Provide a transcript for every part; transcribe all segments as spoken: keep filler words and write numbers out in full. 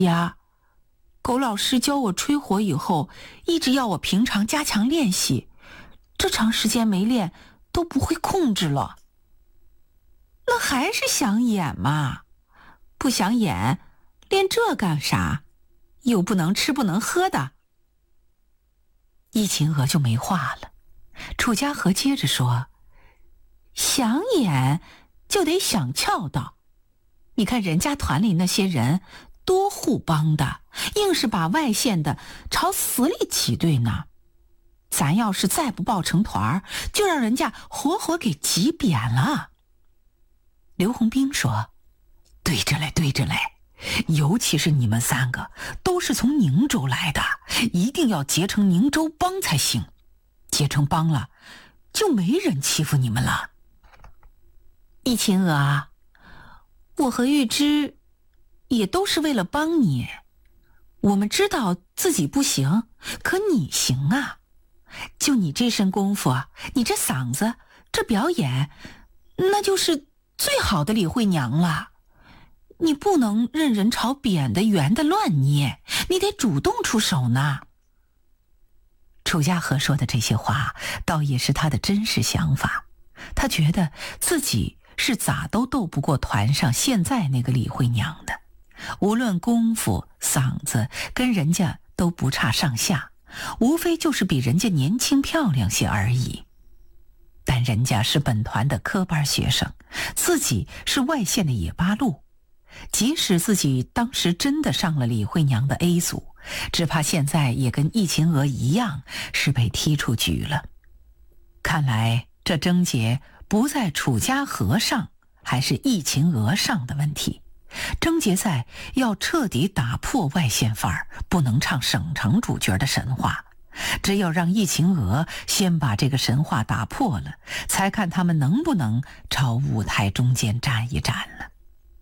呀，狗老师教我吹火以后，一直要我平常加强练习，这长时间没练都不会控制了。那还是想演嘛，不想演，练这干啥？又不能吃不能喝的。易秦娥就没话了。楚家和接着说，想演就得想俏道，你看人家团里那些人多互帮的，硬是把外线的朝死里挤兑呢。咱要是再不抱成团，就让人家活活给挤扁了。刘洪兵说，对着来对着来，尤其是你们三个都是从宁州来的，一定要结成宁州帮才行，结成帮了就没人欺负你们了。易秦娥啊，我和玉芝也都是为了帮你，我们知道自己不行，可你行啊，就你这身功夫，你这嗓子，这表演，那就是最好的李慧娘了。你不能任人朝扁的圆的乱捏，你得主动出手呢。楚家和说的这些话倒也是他的真实想法，他觉得自己是咋都斗不过团上现在那个李慧娘的，无论功夫嗓子跟人家都不差上下，无非就是比人家年轻漂亮些而已。但人家是本团的科班学生，自己是外线的野八路，即使自己当时真的上了李慧娘的 A 组，只怕现在也跟易秦娥一样是被踢出局了。看来这症结不在楚家和上还是易秦娥上的问题，症结在要彻底打破外线范儿，不能唱省城主角的神话。只有让易秦娥先把这个神话打破了，才看他们能不能朝舞台中间站一站了。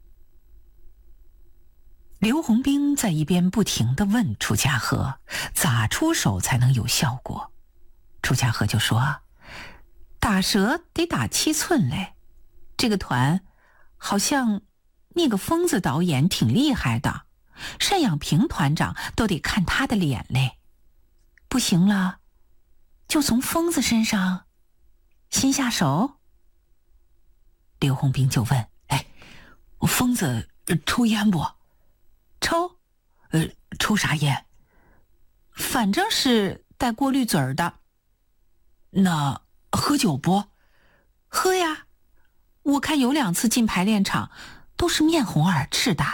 刘洪兵在一边不停地问楚家和咋出手才能有效果。楚家和就说，打折得打七寸嘞，这个团好像那个疯子导演挺厉害的，单养平团长都得看他的脸嘞。不行了，就从疯子身上先下手。刘洪兵就问，哎，疯子抽烟不？抽？呃，抽啥烟？反正是带过滤嘴儿的。那喝酒不？喝呀，我看有两次进排练场都是面红耳赤的。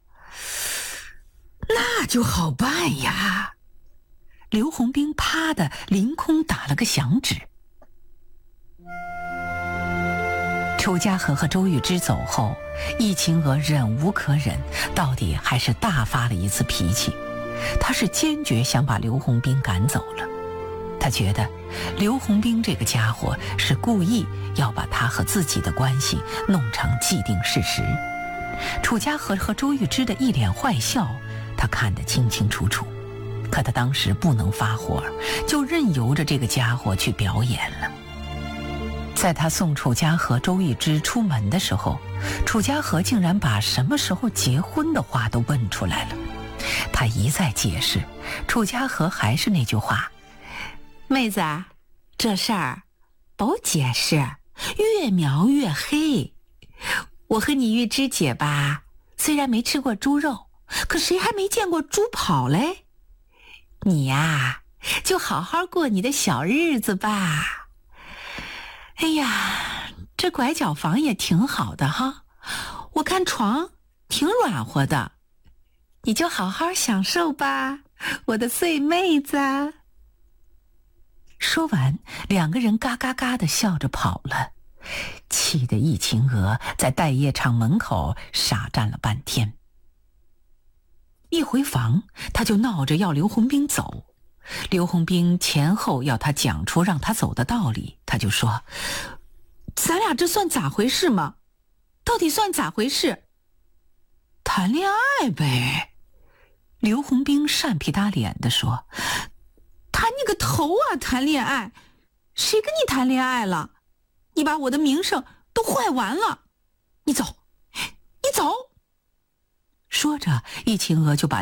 那就好办呀。刘洪兵啪的凌空打了个响指。楚家和和周玉芝走后，易秦娥忍无可忍，到底还是大发了一次脾气。她是坚决想把刘洪兵赶走了。她觉得刘洪兵这个家伙是故意要把他和自己的关系弄成既定事实。楚家和和周玉芝的一脸坏笑，她看得清清楚楚。可他当时不能发火，就任由着这个家伙去表演了。在他送楚家和周玉芝出门的时候，楚家和竟然把什么时候结婚的话都问出来了。他一再解释，楚家和还是那句话，妹子，这事儿不解释，越描越黑。我和你玉芝姐吧，虽然没吃过猪肉，可谁还没见过猪跑嘞？你呀，就好好过你的小日子吧。哎呀，这拐角房也挺好的哈，我看床挺软和的，你就好好享受吧，我的碎妹子。说完，两个人嘎嘎嘎地笑着跑了，气得易秦娥在待业场门口傻站了半天。一回房，他就闹着要刘洪兵走。刘洪兵前后要他讲出让他走的道理，他就说，咱俩这算咋回事吗？到底算咋回事？谈恋爱呗。刘洪兵扇皮打脸地说，谈你个头啊，谈恋爱，谁跟你谈恋爱了？你把我的名声都坏完了，你走，你走。 说着，易晴娥就把